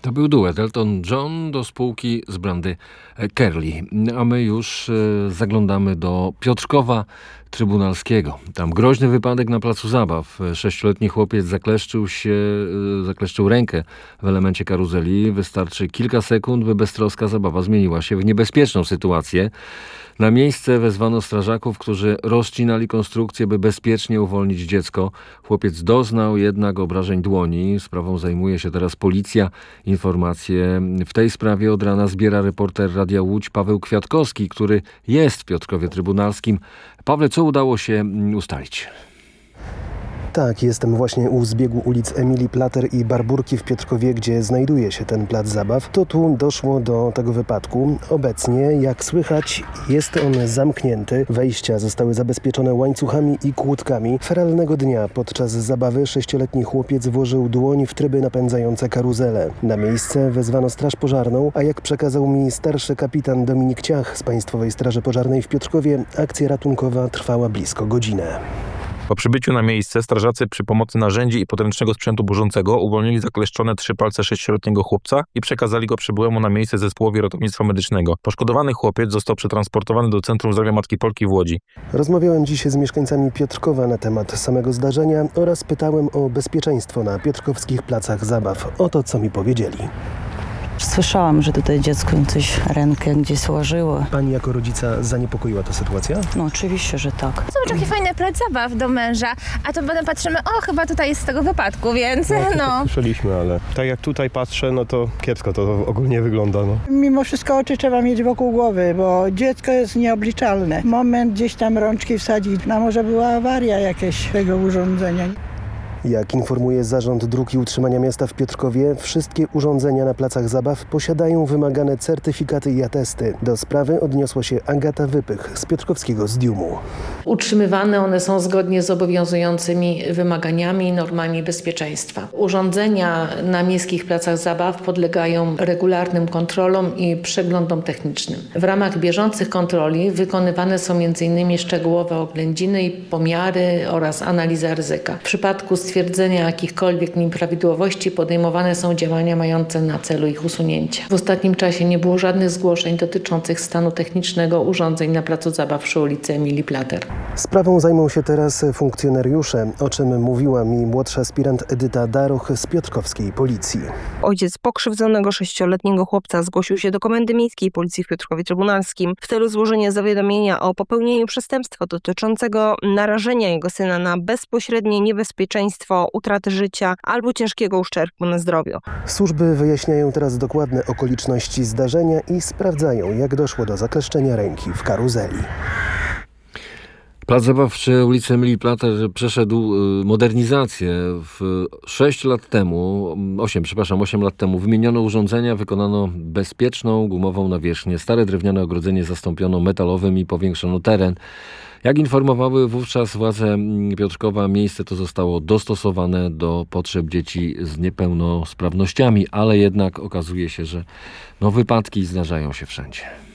To był duet Elton John do spółki z brandy Kerli. A my już zaglądamy do Piotrkowa Trybunalskiego. Tam groźny wypadek na placu zabaw. 6-letni chłopiec zakleszczył rękę w elemencie karuzeli. Wystarczy kilka sekund, by beztroska zabawa zmieniła się w niebezpieczną sytuację. Na miejsce wezwano strażaków, którzy rozcinali konstrukcję, by bezpiecznie uwolnić dziecko. Chłopiec doznał jednak obrażeń dłoni. Sprawą zajmuje się teraz policja. Informacje w tej sprawie od rana zbiera reporter Radia Łódź Paweł Kwiatkowski, który jest w Piotrkowie Trybunalskim. Pawle, co udało się ustalić? Tak, jestem właśnie u zbiegu ulic Emilii Plater i Barburki w Piotrkowie, gdzie znajduje się ten plac zabaw. To tu doszło do tego wypadku. Obecnie, jak słychać, jest on zamknięty. Wejścia zostały zabezpieczone łańcuchami i kłódkami. Feralnego dnia podczas zabawy 6-letni chłopiec włożył dłoń w tryby napędzające karuzelę. Na miejsce wezwano straż pożarną, a jak przekazał mi starszy kapitan Dominik Ciach z Państwowej Straży Pożarnej w Piotrkowie, akcja ratunkowa trwała blisko godzinę. Po przybyciu na miejsce strażacy przy pomocy narzędzi i podręcznego sprzętu burzącego uwolnili zakleszczone 3 palce 6-letniego chłopca i przekazali go przybyłemu na miejsce zespołowi ratownictwa medycznego. Poszkodowany chłopiec został przetransportowany do Centrum Zdrowia Matki Polki w Łodzi. Rozmawiałem dziś z mieszkańcami Piotrkowa na temat samego zdarzenia oraz pytałem o bezpieczeństwo na piotrkowskich placach zabaw. Oto co mi powiedzieli. Słyszałam, że tutaj dziecko coś rękę gdzieś złożyło. Pani jako rodzica zaniepokoiła ta sytuacja? No oczywiście, że tak. Zobacz, jaki fajny plac zabaw do męża, a to potem patrzymy, chyba tutaj jest z tego wypadku, więc Słyszeliśmy, ale tak jak tutaj patrzę, no to kiepsko to ogólnie wygląda. Mimo wszystko oczy trzeba mieć wokół głowy, bo dziecko jest nieobliczalne. Moment gdzieś tam rączki wsadzić, może była awaria jakieś tego urządzenia. Jak informuje Zarząd Dróg i Utrzymania Miasta w Piotrkowie, wszystkie urządzenia na placach zabaw posiadają wymagane certyfikaty i atesty. Do sprawy odniosła się Agata Wypych z piotrkowskiego Zdiumu. Utrzymywane one są zgodnie z obowiązującymi wymaganiami i normami bezpieczeństwa. Urządzenia na miejskich placach zabaw podlegają regularnym kontrolom i przeglądom technicznym. W ramach bieżących kontroli wykonywane są m.in. szczegółowe oględziny i pomiary oraz analiza ryzyka. W przypadku stwierdzenia jakichkolwiek nieprawidłowości podejmowane są działania mające na celu ich usunięcie. W ostatnim czasie nie było żadnych zgłoszeń dotyczących stanu technicznego urządzeń na placu zabaw przy ulicy Emilii Plater. Sprawą zajmą się teraz funkcjonariusze, o czym mówiła mi młodsza aspirant Edyta Daroch z piotrkowskiej policji. Ojciec pokrzywdzonego 6-letniego chłopca zgłosił się do Komendy Miejskiej Policji w Piotrkowie Trybunalskim w celu złożenia zawiadomienia o popełnieniu przestępstwa dotyczącego narażenia jego syna na bezpośrednie niebezpieczeństwo utraty życia albo ciężkiego uszczerbku na zdrowiu. Służby wyjaśniają teraz dokładne okoliczności zdarzenia i sprawdzają, jak doszło do zakleszczenia ręki w karuzeli. Plac zabaw przy ulicy Emilii Plater przeszedł modernizację. 8 lat temu wymieniono urządzenia, wykonano bezpieczną gumową nawierzchnię. Stare drewniane ogrodzenie zastąpiono metalowym i powiększono teren. Jak informowały wówczas władze Piotrkowa, miejsce to zostało dostosowane do potrzeb dzieci z niepełnosprawnościami, ale jednak okazuje się, że wypadki zdarzają się wszędzie.